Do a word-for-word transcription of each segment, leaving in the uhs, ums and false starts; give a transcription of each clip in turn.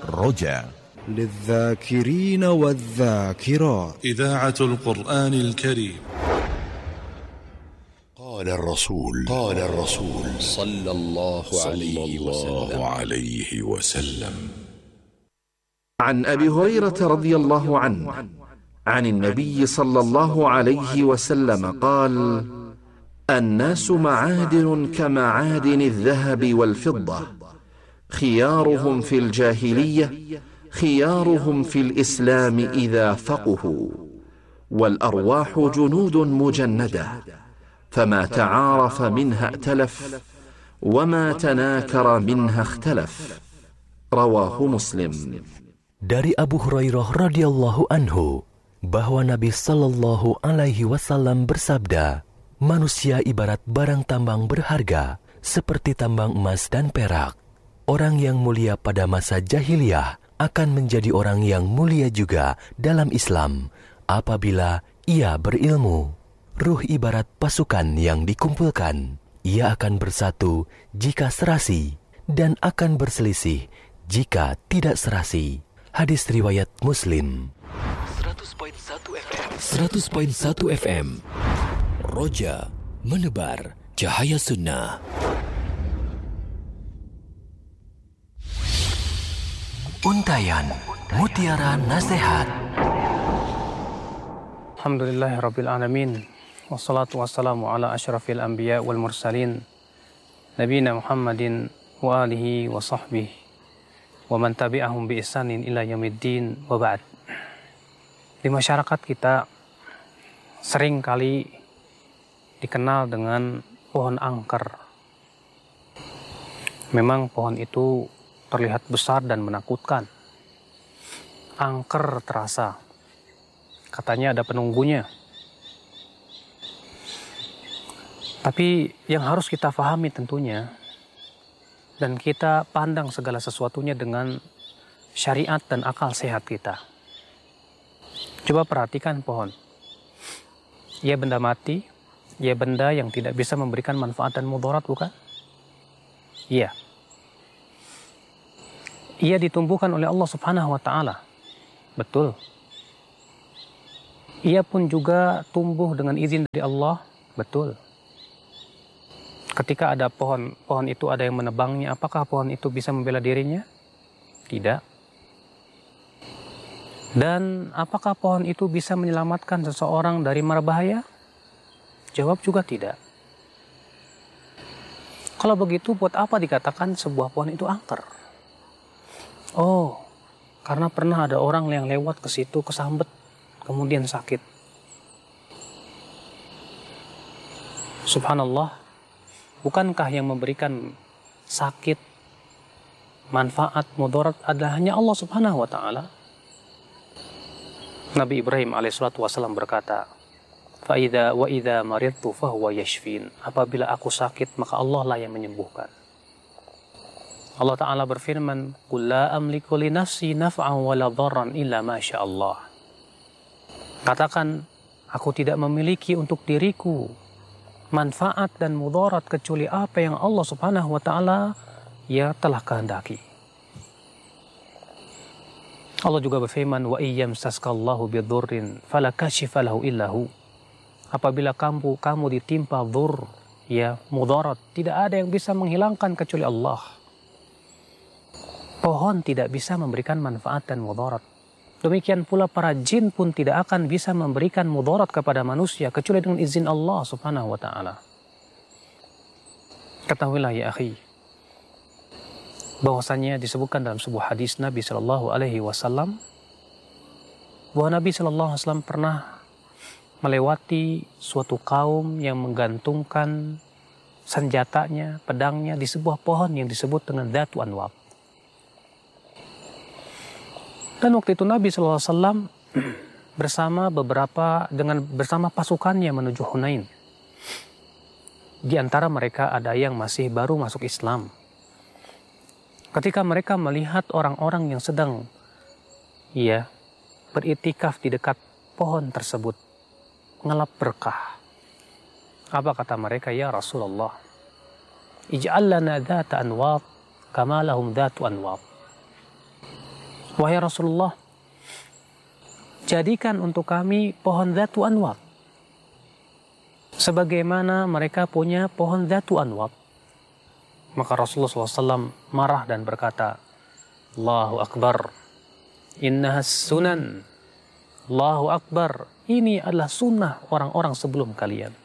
Roja للذاكرين والذاكرات إذاعة القرآن الكريم. قال الرسول قال الرسول صلى الله عليه وسلم عليه وسلم عن أبي هريرة رضي الله عنه عن النبي صلى الله عليه وسلم قال: الناس معادن كمعادن الذهب والفضة، خيارهم في الجاهلية خيارهم في الإسلام إذا فقهوا، والأرواح جنود مجندة، فما تعارف منها ائتلف، وما تناكر منها اختلف. رواه Muslim. Dari Abu Hurairah radhiyallahu anhu bahwa Nabi sallallahu alaihi wasallam bersabda, manusia ibarat barang tambang berharga seperti tambang emas dan perak. Orang yang mulia pada masa jahiliyah akan menjadi orang yang mulia juga dalam Islam apabila ia berilmu. Ruh ibarat pasukan yang dikumpulkan. Ia akan bersatu jika serasi dan akan berselisih jika tidak serasi. Hadis riwayat Muslim. seratus koma satu F M Roja, menebar cahaya sunnah. Untayan Mutiara Nasihat. Alhamdulillahirabbil alamin. Wassalatu wassalamu ala asyrafil anbiya wal mursalin nabiyina Muhammadin wa alihi wa sahbihi wa man tabi'ahum bi ihsanin ila yaumiddin wa ba'd. Di masyarakat kita sering kali dikenal dengan pohon angker. Memang pohon itu terlihat besar dan menakutkan. Angker terasa. Katanya ada penunggunya. Tapi yang harus kita pahami tentunya, dan kita pandang segala sesuatunya dengan syariat dan akal sehat kita. Coba perhatikan pohon. Ia benda mati, ia benda yang tidak bisa memberikan manfaat dan mudarat, bukan? Iya. Ia ditumbuhkan oleh Allah Subhanahu wa Ta'ala. Betul. Ia pun juga tumbuh dengan izin dari Allah. Betul. Ketika ada pohon, pohon itu ada yang menebangnya, apakah pohon itu bisa membela dirinya? Tidak. Dan apakah pohon itu bisa menyelamatkan seseorang dari mara bahaya? Jawab juga tidak. Kalau begitu, buat apa dikatakan sebuah pohon itu angker? Oh, karena pernah ada orang yang lewat ke situ, kesambet, kemudian sakit. Subhanallah. Bukankah yang memberikan sakit, manfaat, mudarat adalah hanya Allah Subhanahu wa Ta'ala? Nabi Ibrahim alaihissalatu wassalam berkata, "Fa idza wa idza maridtu fa huwa yashfin." Apabila aku sakit, maka Allah lah yang menyembuhkan. Allah Ta'ala berfirman, "Qul la amliku li nafsi naf'an wa la dharran illa ma syaa Allah." Katakan, aku tidak memiliki untuk diriku manfaat dan mudarat kecuali apa yang Allah Subhanahu wa Ta'ala ya telah kehendaki. Allah juga berfirman, wa iyyamsaskallahu bidurrin fala kashifa lahu illahu. Apabila kamu kamu ditimpa dzur, ya mudarat, tidak ada yang bisa menghilangkan kecuali Allah. Pohon tidak bisa memberikan manfaat dan mudarat. Demikian pula para jin pun tidak akan bisa memberikan mudarat kepada manusia kecuali dengan izin Allah Subhanahu wa Ta'ala. Ketahuilah ya akhi, bahwasanya disebutkan dalam sebuah hadis Nabi Shallallahu Alaihi Wasallam bahwa Nabi Shallallahu Alaihi Wasallam pernah melewati suatu kaum yang menggantungkan senjatanya, pedangnya di sebuah pohon yang disebut dengan Dzatu Anwab. Dan waktu itu Nabi shallallahu alaihi wasallam bersama beberapa dengan bersama pasukannya menuju Hunain. Di antara mereka ada yang masih baru masuk Islam. Ketika mereka melihat orang-orang yang sedang ya beriktikaf di dekat pohon tersebut, ngelap berkah. Apa kata mereka? Ya Rasulullah, ij'al lana dzata anwab kama lahum dzatu anwab. Wahai Rasulullah, jadikan untuk kami pohon Dzatu Anwat sebagaimana mereka punya pohon Dzatu Anwat. Maka Rasulullah shallallahu alaihi wasallam marah dan berkata, Allahu Akbar, innahas sunan. Allahu Akbar, ini adalah sunnah orang-orang sebelum kalian.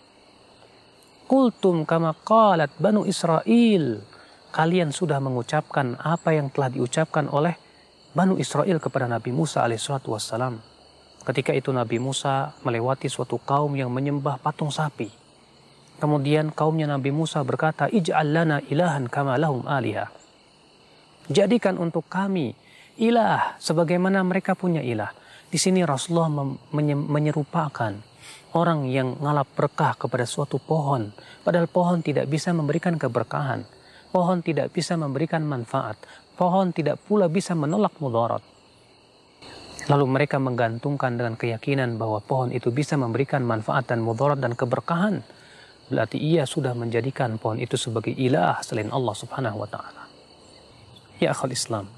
Qultum kama qalat Banu Israel. Kalian sudah mengucapkan apa yang telah diucapkan oleh Banu Israel kepada Nabi Musa alaihissalatu wassalam. Ketika itu Nabi Musa melewati suatu kaum yang menyembah patung sapi. Kemudian kaumnya Nabi Musa berkata, Ij'al lana ilahan kama lahum aliha. Jadikan untuk kami ilah sebagaimana mereka punya ilah. Di sini Rasulullah menyerupakan orang yang ngalap berkah kepada suatu pohon. Padahal pohon tidak bisa memberikan keberkahan. Pohon tidak bisa memberikan manfaat. Pohon tidak pula bisa menolak mudarat. Lalu mereka menggantungkan dengan keyakinan bahwa pohon itu bisa memberikan manfaat dan mudarat dan keberkahan. Berarti ia sudah menjadikan pohon itu sebagai ilah selain Allah subhanahu wa ta'ala. Ya akhal Islam,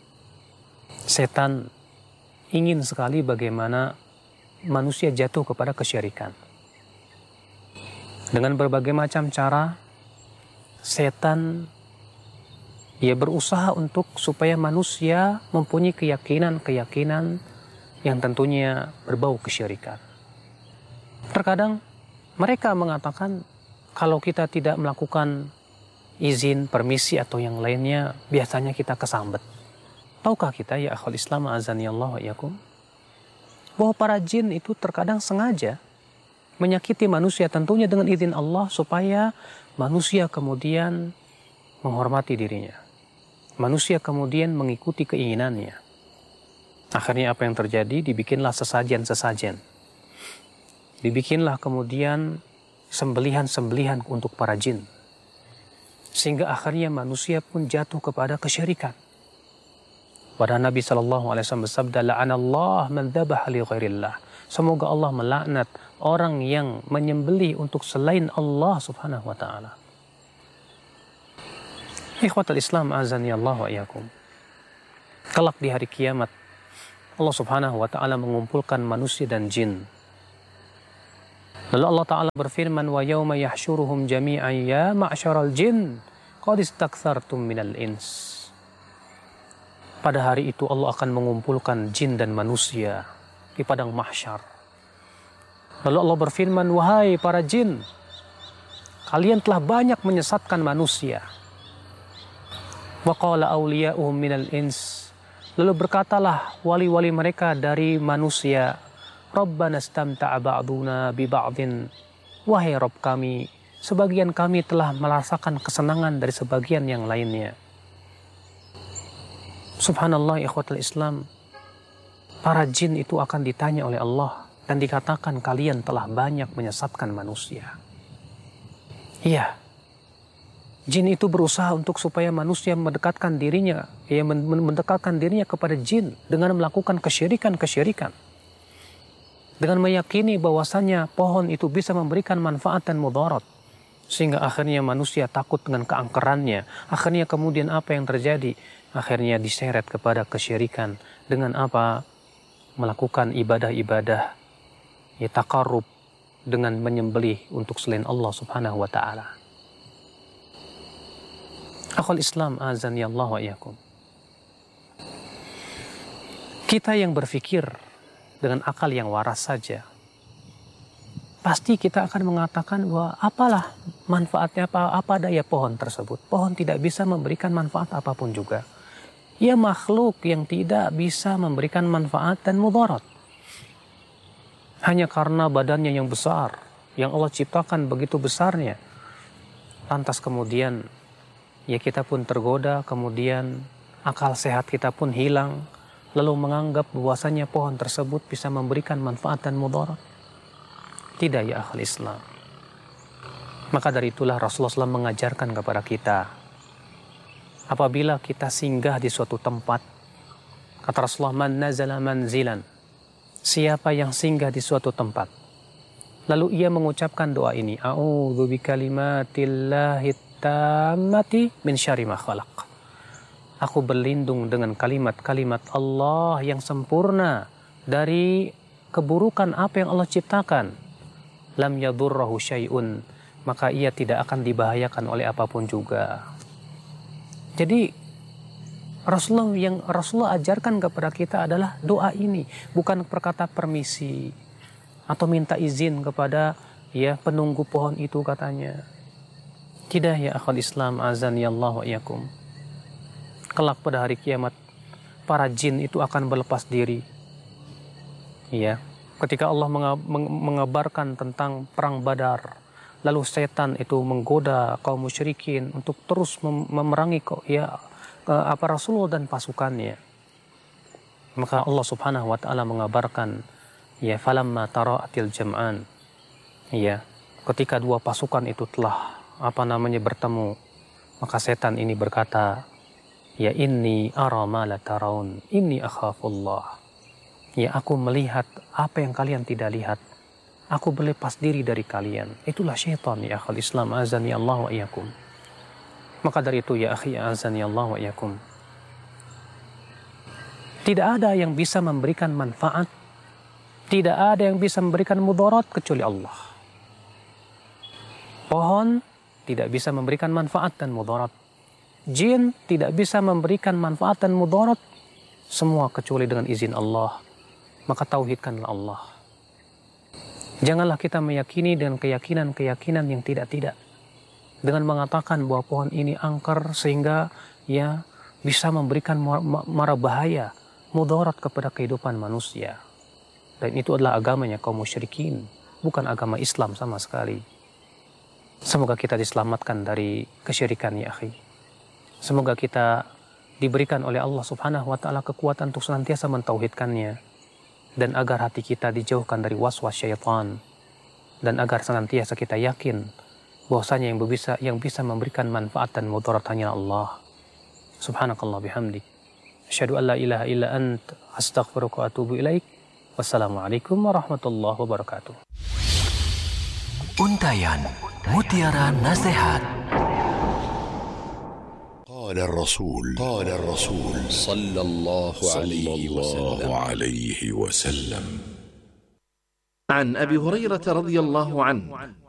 setan ingin sekali bagaimana manusia jatuh kepada kesyirikan. Dengan berbagai macam cara, setan ia berusaha untuk supaya manusia mempunyai keyakinan-keyakinan yang tentunya berbau kesyirikan. Terkadang mereka mengatakan kalau kita tidak melakukan izin, permisi atau yang lainnya, biasanya kita kesambet. Tahukah kita ya akhwal Islam azanillahu wa iyyakum, bahwa para jin itu terkadang sengaja menyakiti manusia tentunya dengan izin Allah supaya manusia kemudian menghormati dirinya. Manusia kemudian mengikuti keinginannya. Akhirnya apa yang terjadi? Dibikinlah sesajen-sesajen. Dibikinlah kemudian sembelihan-sembelihan untuk para jin. Sehingga akhirnya manusia pun jatuh kepada kesyirikan. Pada Nabi shallallahu alaihi wasallam bersabda, La'anallah man dhabaha li ghairillah. Semoga Allah melaknat orang yang menyembelih untuk selain Allah subhanahu wa ta'ala. Ikhwatul Islam azani Allah wa iyyakum. Kelak di hari kiamat, Allah subhanahu wa ta'ala mengumpulkan manusia dan jin. Lalu Allah Ta'ala berfirman, wa yawma yahsyuruhum jami'an ya ma'syaral jin qad istaktsartum minal ins. Pada hari itu Allah akan mengumpulkan jin dan manusia di padang mahsyar. Lalu Allah berfirman, wahai para jin, kalian telah banyak menyesatkan manusia. Wa qala awliya'uhum minal ins. Lalu berkatalah wali-wali mereka dari manusia, Rabbana istamta'a ba'duna bi ba'din. Wahai Rabb kami, sebagian kami telah merasakan kesenangan dari sebagian yang lainnya. Subhanallah ikhwatul Islam, para jin itu akan ditanya oleh Allah dan dikatakan kalian telah banyak menyesatkan manusia. Iya, jin itu berusaha untuk supaya manusia mendekatkan dirinya, ya mendekatkan dirinya kepada jin dengan melakukan kesyirikan-kesyirikan. Dengan meyakini bahwasannya pohon itu bisa memberikan manfaat dan mudarat. Sehingga akhirnya manusia takut dengan keangkerannya. Akhirnya kemudian apa yang terjadi? Akhirnya diseret kepada kesyirikan. Dengan apa? Melakukan ibadah-ibadah. Ya takarrub dengan menyembelih untuk selain Allah subhanahu wa ta'ala. Akhul Islam azani Allah wa iyyakum. Kita yang berfikir dengan akal yang waras saja, pasti kita akan mengatakan bahwa apalah manfaatnya, apa, apa daya pohon tersebut. Pohon tidak bisa memberikan manfaat apapun juga. Ia makhluk yang tidak bisa memberikan manfaat dan mudarat. Hanya karena badannya yang besar, yang Allah ciptakan begitu besarnya. Lantas kemudian, ya kita pun tergoda, kemudian akal sehat kita pun hilang, lalu menganggap bahwasanya pohon tersebut bisa memberikan manfaat dan mudarat. Tidak ya akhul Islam. Maka dari itulah Rasulullah shallallahu alaihi wasallam mengajarkan kepada kita, apabila kita singgah di suatu tempat, kata Rasulullah, man nazala manzilan, siapa yang singgah di suatu tempat, lalu ia mengucapkan doa ini, a'udzu bikalimatillahi tammati min syarri ma khalaq. Aku berlindung dengan kalimat-kalimat Allah yang sempurna dari keburukan apa yang Allah ciptakan. Lam yadurrahu syai'un, maka ia tidak akan dibahayakan oleh apapun juga. Jadi Rasulullah yang Rasulullah ajarkan kepada kita adalah doa ini, bukan perkata permisi atau minta izin kepada ya penunggu pohon itu katanya. Tidak ya akhwat Islam, azani Allah wa iyyakum. Kelak pada hari kiamat para jin itu akan berlepas diri. Ya, ketika Allah mengabarkan tentang perang Badar, lalu setan itu menggoda kaum musyrikin untuk terus memerangi ya apa Rasulullah dan pasukannya. Maka Allah Subhanahu wa taala mengabarkan ya falamma tara'atil jam'an. Ya, ketika dua pasukan itu telah apa namanya bertemu, maka setan ini berkata, ya inni ara ma la taraun, inni akhafullah. Ya aku melihat apa yang kalian tidak lihat. Aku berlepas diri dari kalian. Itulah syaitan ya akhal Islam, azani Allah wa iyyakum. Maka dari itu ya akhi, azani Allah wa iyyakum, tidak ada yang bisa memberikan manfaat, tidak ada yang bisa memberikan mudarat kecuali Allah. Pohon tidak bisa memberikan manfaat dan mudarat. Jin tidak bisa memberikan manfaat dan mudarat, semua kecuali dengan izin Allah. Maka tauhidkanlah Allah. Janganlah kita meyakini dengan keyakinan-keyakinan yang tidak-tidak. Dengan mengatakan bahwa pohon ini angker sehingga ya bisa memberikan mara bahaya, mudarat kepada kehidupan manusia. Dan itu adalah agamanya kaum musyrikin, bukan agama Islam sama sekali. Semoga kita diselamatkan dari kesyirikan ya akhi. Semoga kita diberikan oleh Allah Subhanahu wa taala kekuatan untuk senantiasa mentauhidkannya, dan agar hati kita dijauhkan dari waswas syaitan, dan agar senantiasa kita yakin bahwasanya yang bisa yang bisa memberikan manfaat dan mudarat hanya Allah. Subhanakallah bihamdik, asyhadu an la ilaha illa ant, astaghfiruka wa atubu ilaik. Wassalamualaikum warahmatullahi wabarakatuh. Untayan Mutiara Nasihat. قال الرسول قال الرسول صلى الله عليه وسلم عليه وسلم عن أبي هريرة رضي الله عنه